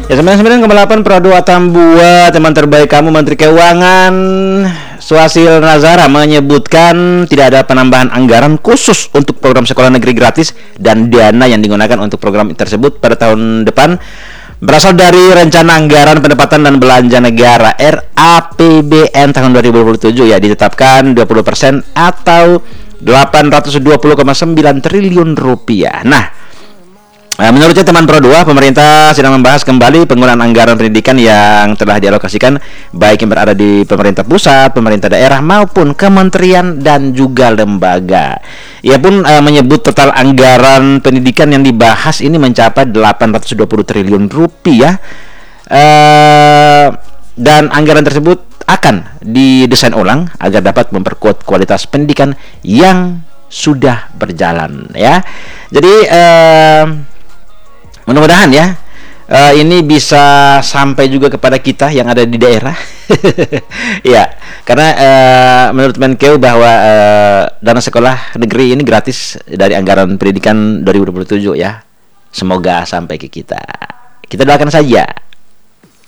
Ya, 99,8 Prado Atambua, teman terbaik kamu, Menteri Keuangan Suhasil Nazara menyebutkan tidak ada penambahan anggaran khusus untuk program sekolah negeri gratis dan dana yang digunakan untuk program tersebut pada tahun depan berasal dari rencana anggaran pendapatan dan belanja negara RAPBN tahun 2027 ya, ditetapkan 20% atau 820,9 triliun rupiah. Menurutnya teman Pro 2, pemerintah sedang membahas kembali penggunaan anggaran pendidikan yang telah dialokasikan baik yang berada di pemerintah pusat, pemerintah daerah maupun kementerian dan juga lembaga. Ia pun menyebut total anggaran pendidikan yang dibahas ini mencapai 820 triliun rupiah. Dan anggaran tersebut akan didesain ulang agar dapat memperkuat kualitas pendidikan yang sudah berjalan ya. Jadi mudah-mudahan ya ini bisa sampai juga kepada kita yang ada di daerah. Ya, karena menurut Menkeu bahwa dana sekolah negeri ini gratis dari anggaran pendidikan 2027 ya. Semoga sampai ke kita. Kita doakan saja.